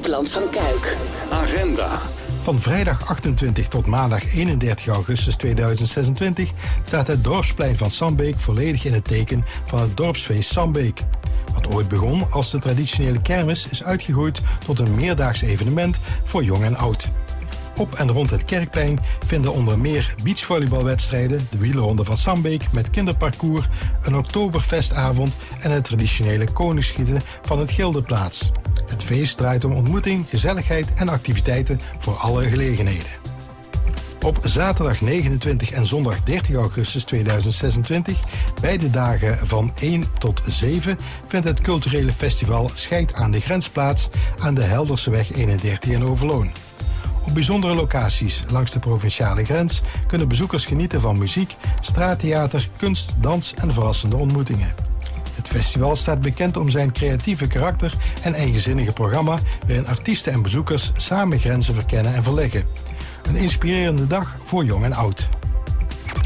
Hoogland van Kuik. Agenda. Van vrijdag 28 tot maandag 31 augustus 2026 staat het dorpsplein van Sambeek volledig in het teken van het dorpsfeest Sambeek. Wat ooit begon als de traditionele kermis is uitgegroeid tot een meerdaags evenement voor jong en oud. Op en rond het Kerkplein vinden onder meer beachvolleybalwedstrijden, de wielerronde van Sambeek met kinderparcours, een oktoberfestavond en het traditionele koningsschieten van het Gilde plaats. Het feest draait om ontmoeting, gezelligheid en activiteiten voor alle gelegenheden. Op zaterdag 29 en zondag 30 augustus 2026, beide dagen van 1 tot 7, vindt het culturele festival Scheid aan de Grens plaats aan de Helderseweg 31 in Overloon. Op bijzondere locaties langs de provinciale grens kunnen bezoekers genieten van muziek, straattheater, kunst, dans en verrassende ontmoetingen. Het festival staat bekend om zijn creatieve karakter en eigenzinnige programma, waarin artiesten en bezoekers samen grenzen verkennen en verleggen. Een inspirerende dag voor jong en oud.